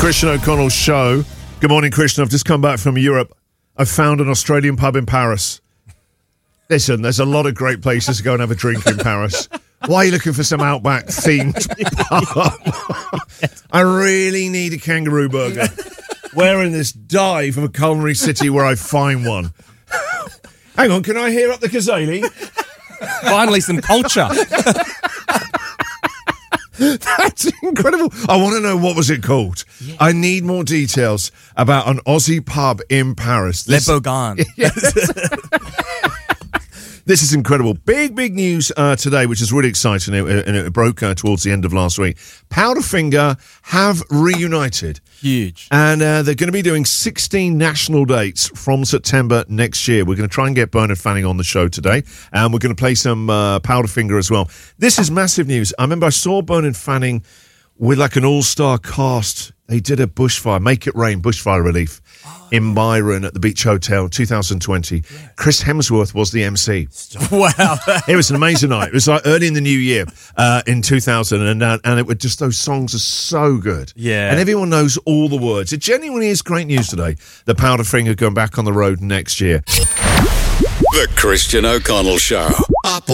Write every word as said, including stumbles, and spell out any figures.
Christian O'Connell Show. Good morning, Christian. I've just come back from Europe. I've found an Australian pub in Paris. Listen, there's a lot of great places to go and have a drink in Paris. Why are you looking for some Outback themed pub? I really need a kangaroo burger. Where in this dive of a culinary city where I find one? Hang on, can I hear up the Kazali? Finally, some culture. That's incredible. I want to know, what was it called? Yeah. I need more details about an Aussie pub in Paris. This, Le Bogan. This is incredible. Big, big news uh, today, which is really exciting, and it, it broke uh, towards the end of last week. Powderfinger have reunited. Huge. And uh, they're going to be doing sixteen national dates from September next year. We're going to try and get Bernard Fanning on the show today, and we're going to play some uh, Powderfinger as well. This is massive news. I remember I saw Bernard Fanning with like an all-star cast. They did a bushfire, Make It Rain, bushfire relief oh, in Byron at the Beach Hotel, two thousand twenty. Yeah. Chris Hemsworth was the M C. Wow. It was an amazing night. It was like early in the new year uh, in two thousand, and uh, and it was just, those songs are so good. Yeah. And everyone knows all the words. It genuinely is great news today. The Powderfinger going back on the road next year. The Christian O'Connell Show. Up